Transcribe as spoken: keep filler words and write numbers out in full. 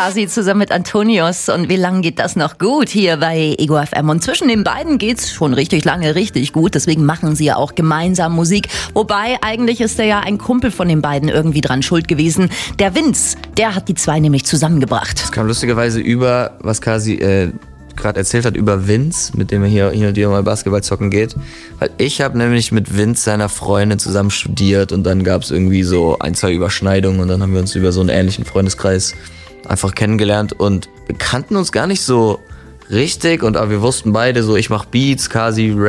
Kasi zusammen mit Antonius. Und wie lange geht das noch gut hier bei Ego F M? Und zwischen den beiden geht's schon richtig lange, richtig gut. Deswegen machen sie ja auch gemeinsam Musik. Wobei, eigentlich ist da ja ein Kumpel von den beiden irgendwie dran schuld gewesen. Der Vince, der hat die zwei nämlich zusammengebracht. Das kam lustigerweise über, was Kasi äh, gerade erzählt hat, über Vince, mit dem er hier, hier und hier mal Basketball zocken geht. Weil ich habe nämlich mit Vince, seiner Freundin, zusammen studiert und dann gab es irgendwie so ein, zwei Überschneidungen und dann haben wir uns über so einen ähnlichen Freundeskreis einfach kennengelernt und wir kannten uns gar nicht so richtig und aber wir wussten beide so, ich mach Beats, Kasi Rap.